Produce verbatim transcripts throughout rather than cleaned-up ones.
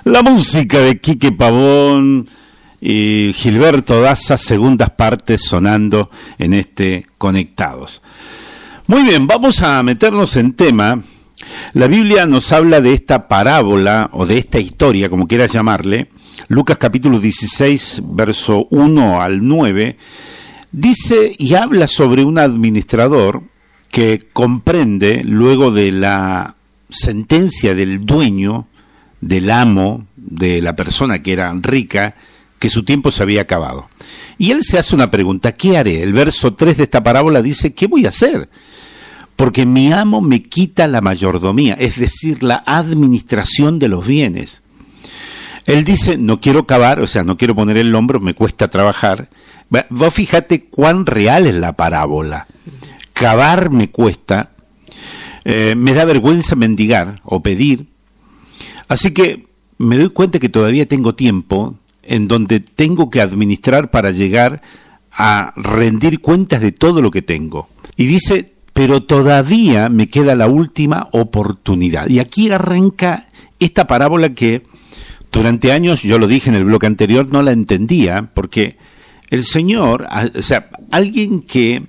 La música de Quique Pavón y Gilberto Daza, segundas partes sonando en este Conectados. Muy bien, vamos a meternos en tema. La Biblia nos habla de esta parábola, o de esta historia, como quieras llamarle. Lucas capítulo dieciséis, verso uno al nueve, dice y habla sobre un administrador que comprende, luego de la sentencia del dueño, del amo, de la persona que era rica, que su tiempo se había acabado. Y él se hace una pregunta: ¿qué haré? El verso tres de esta parábola dice: ¿qué voy a hacer? Porque mi amo me quita la mayordomía, es decir, la administración de los bienes. Él dice: no quiero cavar, o sea, no quiero poner el hombro, me cuesta trabajar. Vos fíjate cuán real es la parábola. Cavar me cuesta, eh, me da vergüenza mendigar o pedir. Así que me doy cuenta que todavía tengo tiempo en donde tengo que administrar para llegar a rendir cuentas de todo lo que tengo. Y dice: pero todavía me queda la última oportunidad. Y aquí arranca esta parábola que durante años, yo lo dije en el bloque anterior, no la entendía, porque el Señor, o sea, alguien que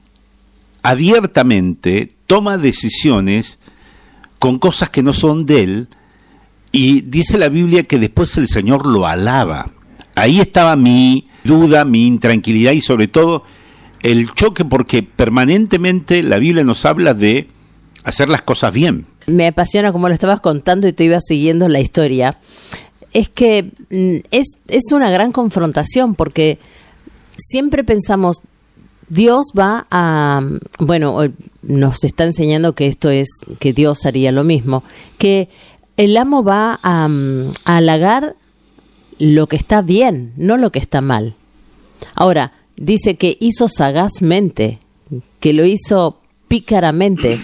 abiertamente toma decisiones con cosas que no son de él, y dice la Biblia que después el Señor lo alaba. Ahí estaba mi duda, mi intranquilidad y sobre todo el choque, porque permanentemente la Biblia nos habla de hacer las cosas bien. Me apasiona como lo estabas contando y te ibas siguiendo la historia. Es que es, es una gran confrontación, porque siempre pensamos, Dios va a, bueno, nos está enseñando que esto es, que Dios haría lo mismo, que el amo va a, a halagar lo que está bien, no lo que está mal. Ahora, dice que hizo sagazmente, que lo hizo pícaramente,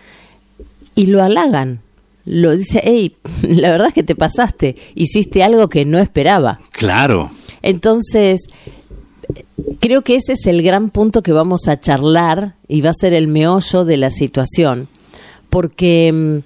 y lo halagan. Lo dice: hey, la verdad es que te pasaste, hiciste algo que no esperaba. Claro. Entonces, creo que ese es el gran punto que vamos a charlar y va a ser el meollo de la situación. Porque,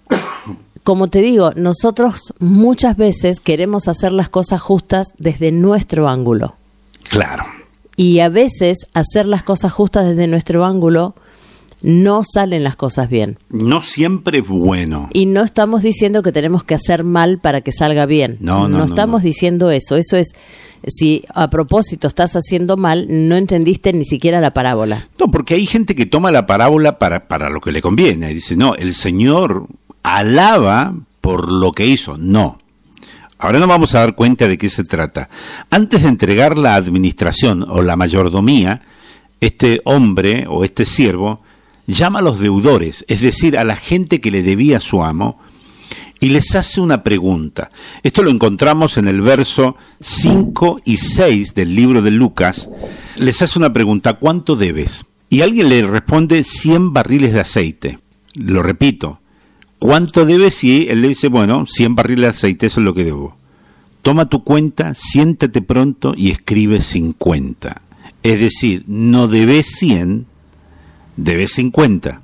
como te digo, nosotros muchas veces queremos hacer las cosas justas desde nuestro ángulo. Claro. Y a veces hacer las cosas justas desde nuestro ángulo no salen las cosas bien. No siempre es bueno. Y no estamos diciendo que tenemos que hacer mal para que salga bien. No, no, no estamos no, no. diciendo eso. Eso es, si a propósito estás haciendo mal, no entendiste ni siquiera la parábola. No, porque hay gente que toma la parábola para, para lo que le conviene. Y dice: no, el Señor alaba por lo que hizo. No. Ahora nos vamos a dar cuenta de qué se trata. Antes de entregar la administración o la mayordomía, este hombre o este siervo llama a los deudores, es decir, a la gente que le debía a su amo, y les hace una pregunta. Esto lo encontramos en el verso cinco y seis del libro de Lucas. Les hace una pregunta: ¿cuánto debes? Y alguien le responde: cien barriles de aceite. Lo repito: ¿cuánto debes? Y él le dice: bueno, cien barriles de aceite, eso es lo que debo. Toma tu cuenta, siéntate pronto y escribe cincuenta. Es decir, no debes cien, debes cincuenta.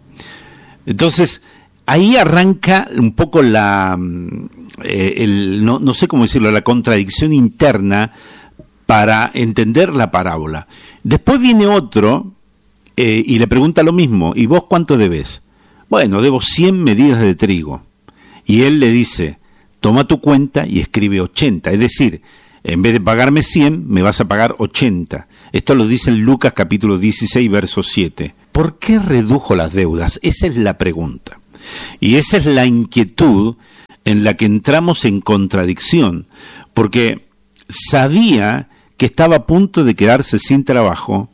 Entonces, ahí arranca un poco la, eh, el, no, no sé cómo decirlo, la contradicción interna para entender la parábola. Después viene otro eh, y le pregunta lo mismo: ¿y vos cuánto debes? Bueno, debo cien medidas de trigo. Y él le dice: toma tu cuenta y escribe ochenta. Es decir, en vez de pagarme cien, me vas a pagar ochenta. Esto lo dice en Lucas capítulo dieciséis, verso siete. ¿Por qué redujo las deudas? Esa es la pregunta. Y esa es la inquietud en la que entramos en contradicción, porque sabía que estaba a punto de quedarse sin trabajo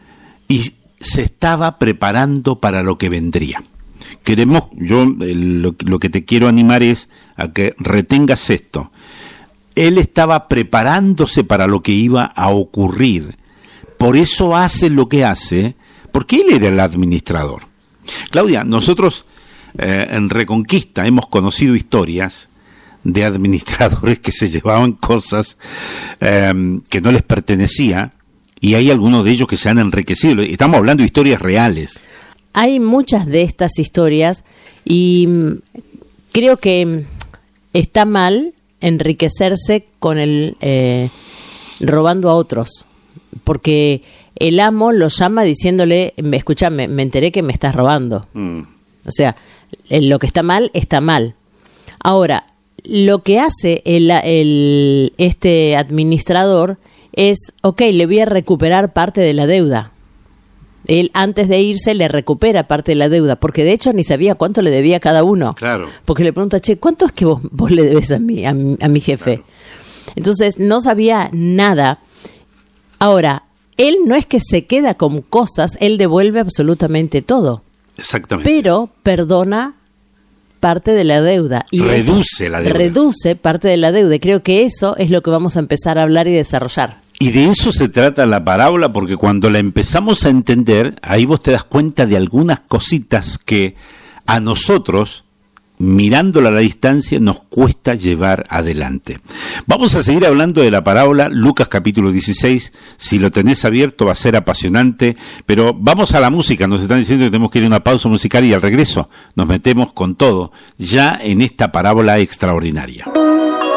y se estaba preparando para lo que vendría. Queremos, yo lo, lo que te quiero animar es a que retengas esto. Él estaba preparándose para lo que iba a ocurrir. Por eso hace lo que hace, porque él era el administrador. Claudia, nosotros eh, en Reconquista hemos conocido historias de administradores que se llevaban cosas eh, que no les pertenecía, y hay algunos de ellos que se han enriquecido. Estamos hablando de historias reales. Hay muchas de estas historias y creo que está mal enriquecerse con el eh, robando a otros, porque el amo lo llama diciéndole, escúchame, me enteré que me estás robando. Mm. O sea, lo que está mal, está mal. Ahora, lo que hace el, el este administrador es, ok, le voy a recuperar parte de la deuda. Él antes de irse le recupera parte de la deuda, porque de hecho ni sabía cuánto le debía a cada uno. Claro. Porque le pregunta, che, ¿cuánto es que vos, vos le debes a mi, a mi, a mi jefe? Claro. Entonces no sabía nada. Ahora, él no es que se queda con cosas, él devuelve absolutamente todo. Exactamente. Pero perdona parte de la deuda. Y reduce la deuda. Reduce parte de la deuda. Y creo que eso es lo que vamos a empezar a hablar y desarrollar. Y de eso se trata la parábola, porque cuando la empezamos a entender, ahí vos te das cuenta de algunas cositas que a nosotros, mirándola a la distancia, nos cuesta llevar adelante. Vamos a seguir hablando de la parábola, Lucas capítulo dieciséis, si lo tenés abierto va a ser apasionante, pero vamos a la música, nos están diciendo que tenemos que ir a una pausa musical y al regreso nos metemos con todo, ya en esta parábola extraordinaria.